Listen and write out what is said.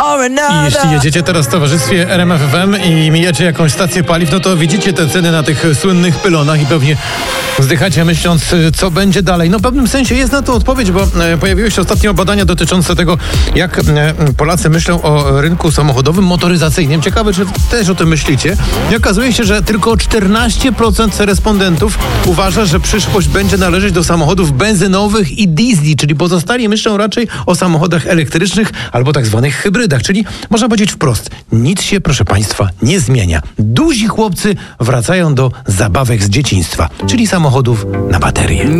I jeśli jedziecie teraz w towarzystwie RMF FM i mijacie jakąś stację paliw, no to widzicie te ceny na tych słynnych pylonach i pewnie wzdychacie myśląc, co będzie dalej. No w pewnym sensie jest na to odpowiedź, bo pojawiły się ostatnio badania dotyczące tego, jak Polacy myślą o rynku samochodowym, motoryzacyjnym. Ciekawe, czy też o tym myślicie. I okazuje się, że tylko 14% respondentów uważa, że przyszłość będzie należeć do samochodów benzynowych i diesli, czyli pozostali myślą raczej o samochodach elektrycznych albo tak zwanych hybrydach, czyli można powiedzieć wprost, nic się, proszę Państwa, nie zmienia. Duzi chłopcy wracają do zabawek z dzieciństwa, czyli samochodów na baterie.